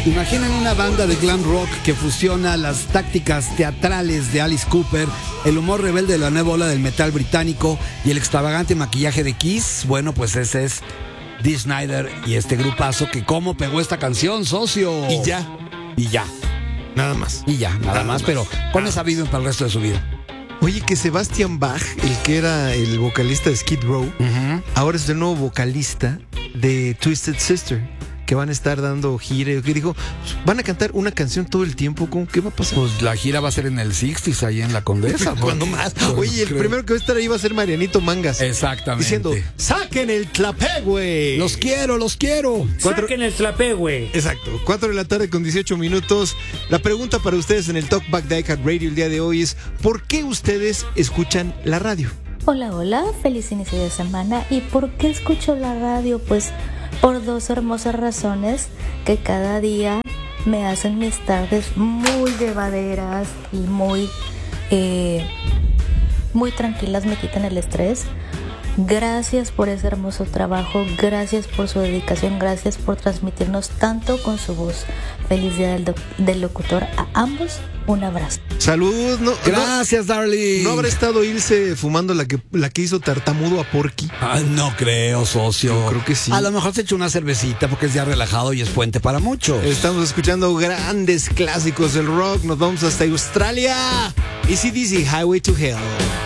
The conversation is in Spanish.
Imaginen una banda de glam rock que fusiona las tácticas teatrales de Alice Cooper, el humor rebelde de la nueva ola del metal británico y el extravagante maquillaje de Kiss. Bueno, pues ese es Dee Snider y este grupazo que cómo pegó esta canción, socio. Y ya. Nada más. Nada más, pero con esa vida para el resto de su vida. Oye, que Sebastian Bach, el que era el vocalista de Skid Row, ahora es el nuevo vocalista de Twisted Sister, que van a estar dando gira. Que dijo, van a cantar una canción todo el tiempo. ¿Cómo? ¿Qué va a pasar? Pues la gira va a ser en el 60s, ahí en la Condesa. ¿Cuándo más? Oye, el primero que va a estar ahí va a ser Marianito Mangas. Exactamente. Diciendo, saquen el clapé, güey. Los quiero. Saquen el clapé, güey. Exacto, 4 de la tarde con 18 minutos. La pregunta para ustedes en el Talkback de iHeart Radio el día de hoy es, ¿por qué ustedes escuchan la radio? Hola, feliz inicio de semana. ¿Y por qué escucho la radio? Pues por dos hermosas razones que cada día me hacen mis tardes muy llevaderas y muy tranquilas, me quitan el estrés. Gracias por ese hermoso trabajo, gracias por su dedicación, gracias por transmitirnos tanto con su voz. Feliz día del locutor a ambos, un abrazo. Salud. Gracias, darling. ¿No habrá estado Ilse fumando la que hizo tartamudo a Porky? No creo, socio. Yo creo que sí. A lo mejor se echó una cervecita porque es día relajado y es puente para muchos. Estamos escuchando grandes clásicos del rock. Nos vamos hasta Australia. AC/DC, Highway to Hell.